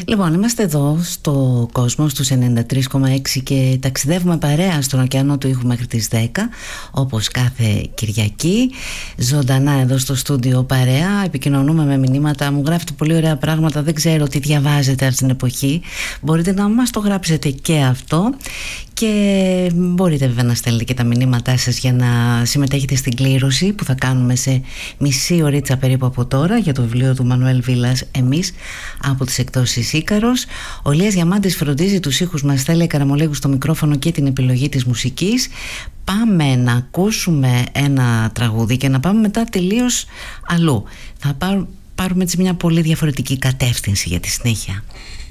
Λοιπόν, είμαστε εδώ στο κόσμο στους 93,6 και ταξιδεύουμε παρέα στον ωκεανό του ήχου μέχρι τις 10, όπως κάθε Κυριακή. Ζωντανά εδώ στο στούντιο παρέα, επικοινωνούμε με μηνύματα. Μου γράφετε πολύ ωραία πράγματα, δεν ξέρω τι διαβάζετε αυτή την εποχή. Μπορείτε να μας το γράψετε και αυτό. Και μπορείτε βέβαια να στέλνετε και τα μηνύματά σας για να συμμετέχετε στην κλήρωση που θα κάνουμε σε μισή ωρίτσα περίπου από τώρα για το βιβλίο του Μανουέλ Βίλας «Εμείς» από τις εκδόσεις Ίκαρος. Ο Λίας Διαμάντης φροντίζει τους ήχους μας, Στέλλα Καραμολέγου στο μικρόφωνο και την επιλογή της μουσικής. Πάμε να ακούσουμε ένα τραγούδι και να πάμε μετά τελείως αλλού. Θα πάρουμε έτσι μια πολύ διαφορετική κατεύθυνση για τη συνέχεια.